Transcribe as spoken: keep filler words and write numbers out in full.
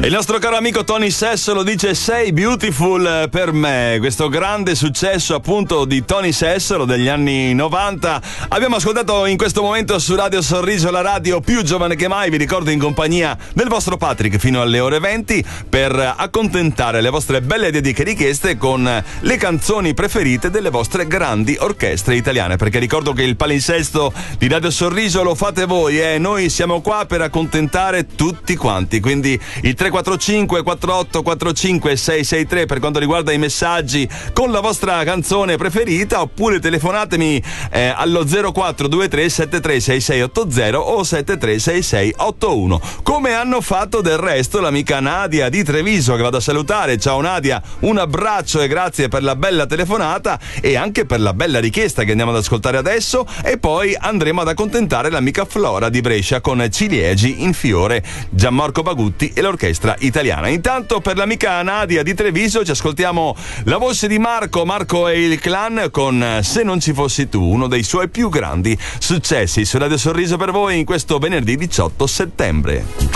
Il nostro caro amico Tony Sesso lo dice: sei beautiful per me. Questo grande successo appunto di Tony Sessolo degli anni novanta. Abbiamo ascoltato in questo momento su Radio Sorriso, la radio più giovane che mai. Vi ricordo, in compagnia del vostro Patrick fino alle ore venti, per accontentare le vostre belle dediche richieste con le canzoni preferite delle vostre grandi orchestre italiane, perché ricordo che il palinsesto di Radio Sorriso lo fate voi e eh? Noi siamo qua per accontentare tutti quanti. Quindi il tre quattro cinque quattro otto quattro cinque sei sei tre per quanto riguarda i messaggi con la vostra canzone preferita, oppure telefonatemi eh, allo zero quattro due tre sette tre sei sei otto zero o sette tre sei sei otto uno, come hanno fatto del resto l'amica Nadia di Treviso, che vado a salutare. Ciao Nadia, un abbraccio e grazie per la bella telefonata e anche per la bella richiesta che andiamo ad ascoltare adesso, e poi andremo ad accontentare l'amica Flora di Brescia con Ciliegi in fiore, Gianmarco Bagutti e l'orchestra italiana. Intanto, per l'amica Nadia di Treviso ci ascoltiamo la voce di Marco Marco e il Clan con Se non ci fossi tu, uno dei suoi più grandi successi su Radio Sorriso per voi in questo venerdì diciotto settembre.